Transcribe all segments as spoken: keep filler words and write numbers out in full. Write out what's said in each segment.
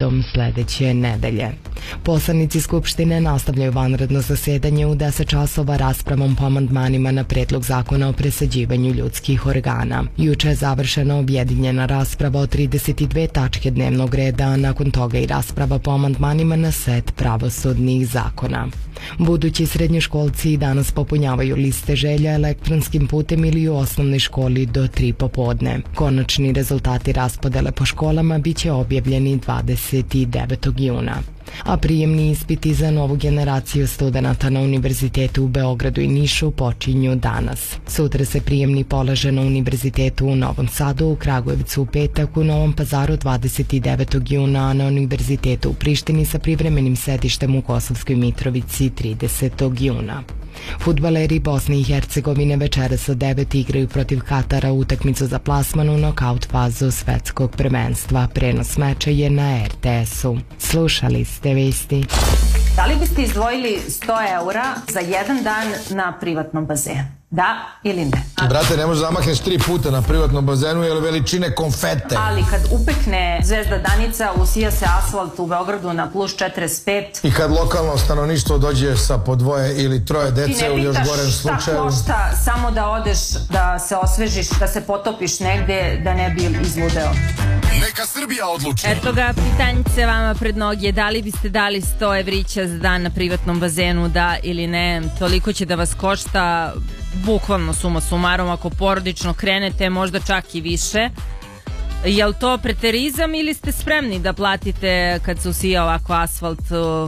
radom sledeće nedelje. Poslanici Skupštine nastavljaju vanredno zasedanje u deset časova raspravom po amandmanima na predlog zakona o presađivanju ljudskih organa. Juče je završena objedinjena rasprava o trideset dve tačke dnevnog reda, a nakon toga i rasprava po amandmanima na set pravosudnih zakona. Budući srednjoškolci danas popunjavaju liste želja elektronskim putem ili u osnovnoj školi do tri popodne. Konačni rezultati raspodele po školama biće objavljeni dvadeset devetog juna. A prijemni ispiti za novu generaciju studenata na Univerzitetu u Beogradu i Nišu počinju danas. Sutra se prijemni polaže na Univerzitetu u Novom Sadu, u Kragujevcu u petak, u Novom Pazaru dvadeset devetog juna, a na Univerzitetu u Prištini sa privremenim sedištem u Kosovskoj Mitrovici tridesetog juna. Fudbaleri Bosne i Hercegovine večeras od devet igraju protiv Katara utakmicu za plasman u nokaut fazu svetskog prvenstva. Prenos meča je na er te esu. Slušali ste vesti. Da li biste izdvojili sto eura za jedan dan na privatnom bazenu? Da ili ne? Brate, ne možeš zamahneš tri puta na privatnom bazenu jer veličine konfete. Ali kad upekne zvezda Danica, usija se asfalt u Beogradu na plus četrdeset pet. I kad lokalno stanovništvo dođe sa po dvoje ili troje dece u još gorem slučaju. Ti ne pitaš šta košta, samo da odeš, da se osvežiš, da se potopiš negde, da ne bi izludeo. Neka Srbija odluči. Eto ga, pitanjice vama pred noge. Da li biste dali sto evrića za dan na privatnom bazenu, da ili ne? Toliko će da vas košta, bukvalno suma sumarom, ako porodično krenete, možda čak i više. Je li to preterizam ili ste spremni da platite kad se usija ovako asfalt,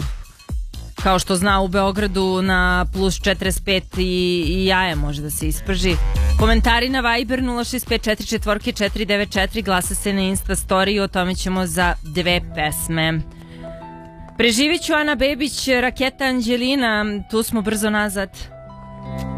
kao što zna u Beogradu, na plus četrdeset pet i, i jaje može da se isprži? Komentari na Viber nula šest pet četiri četiri četiri devet četiri, glasa se na Insta story, o tome ćemo za dve pesme. Preživit ću Ana Bebić, Raketa Anđelina, tu smo brzo nazad.